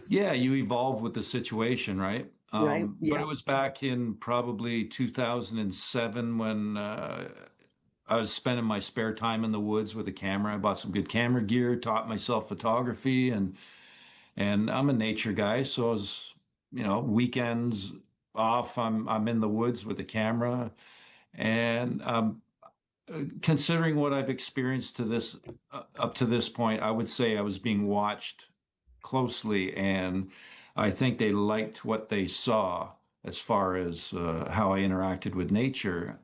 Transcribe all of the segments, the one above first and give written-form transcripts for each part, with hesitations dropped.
Yeah, you evolve with the situation, right? right? But it Yeah. was back in probably 2007 when I was spending my spare time in the woods with a camera. I bought some good camera gear, taught myself photography, and I'm a nature guy, so I was, weekends off, I'm in the woods with a camera, and considering what I've experienced to this up to this point, I would say I was being watched closely, and I think they liked what they saw as far as how I interacted with nature,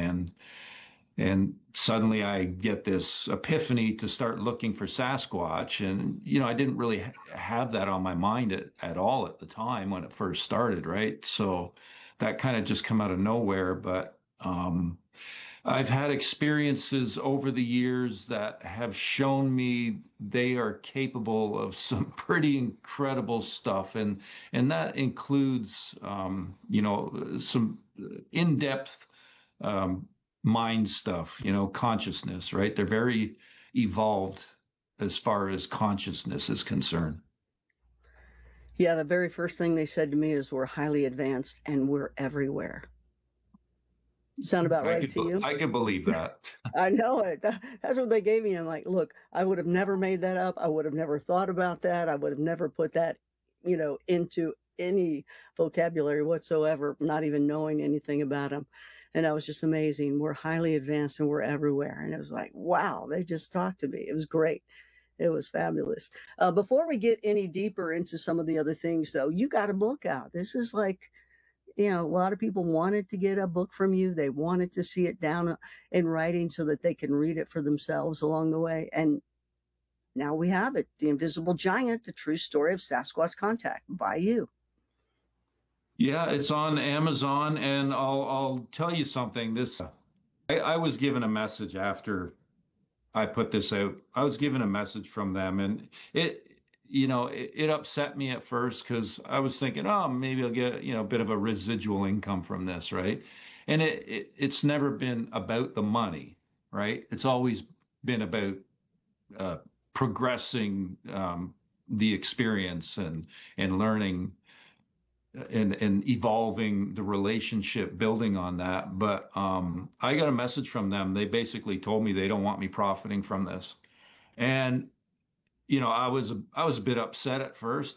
and suddenly I get this epiphany to start looking for Sasquatch, and I didn't really have that on my mind at all at the time when it first started, right? So that kind of just come out of nowhere, but I've had experiences over the years that have shown me they are capable of some pretty incredible stuff, and that includes, some in-depth um, mind stuff, consciousness, right? They're very evolved as far as consciousness is concerned. Yeah, the very first thing they said to me is we're highly advanced and we're everywhere. Sound about right to you? I could believe that. I know it. That's what they gave me. I'm like, look, I would have never made that up. I would have never thought about that. I would have never put that, into any vocabulary whatsoever, not even knowing anything about them. And that was just amazing. We're highly advanced and we're everywhere. And it was like, wow, they just talked to me. It was great. It was fabulous. Before we get any deeper into some of the other things, though, you got a book out. This is like, a lot of people wanted to get a book from you. They wanted to see it down in writing so that they can read it for themselves along the way. And now we have it, The Invisible Giant, The True Story of Sasquatch Contact by you. Yeah, it's on Amazon, and I'll tell you something. I was given a message after I put this out. I was given a message from them, and it upset me at first because I was thinking, oh, maybe I'll get, a bit of a residual income from this, right? And it's never been about the money, right? It's always been about uh, progressing the experience and learning and evolving the relationship, building on that. But I got a message from them. They basically told me they don't want me profiting from this. And I was a bit upset at first,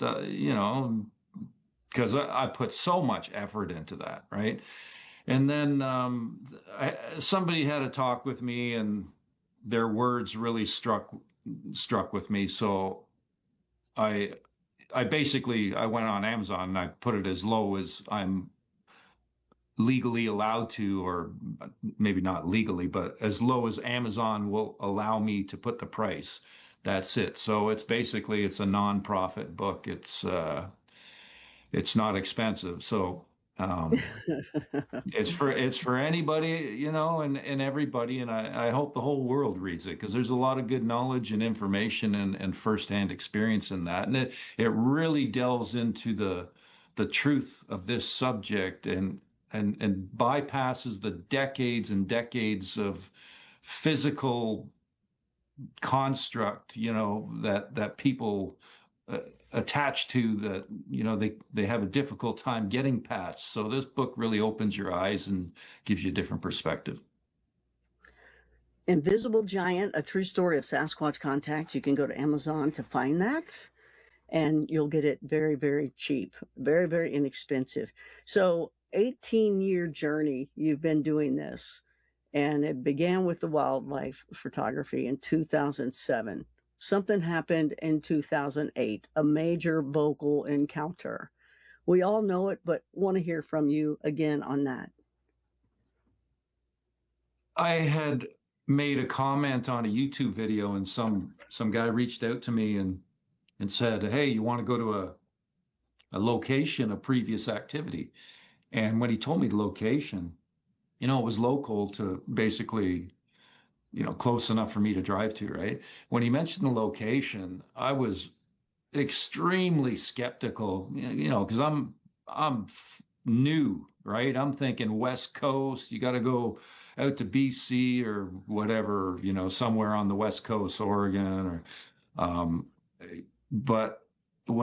because I put so much effort into that, right? And then somebody had a talk with me, and their words really struck with me. So I I went on Amazon and I put it as low as I'm legally allowed to, or maybe not legally, but as low as Amazon will allow me to put the price. That's it. So it's a non-profit book. It's not expensive. So um, it's for anybody, and everybody, and I hope the whole world reads it because there's a lot of good knowledge and information and firsthand experience in that. And it really delves into the truth of this subject and bypasses the decades and decades of physical construct, that people uh, attach to, that, they have a difficult time getting past. So this book really opens your eyes and gives you a different perspective. Invisible Giant, A True Story of Sasquatch Contact. You can go to Amazon to find that, and you'll get it very, very cheap, very, very inexpensive. So, 18-year journey you've been doing this, and it began with the wildlife photography in 2007. Something happened in 2008, a major vocal encounter. We all know it, but want to hear from you again on that. I had made a comment on a YouTube video, and some guy reached out to me and said, "Hey, you want to go to a location, a previous activity?" And when he told me the location, it was local to basically, close enough for me to drive to, right? When he mentioned the location, I was extremely skeptical, because I'm new, right? I'm thinking West Coast, you got to go out to BC or whatever, somewhere on the West Coast, Oregon, or um, but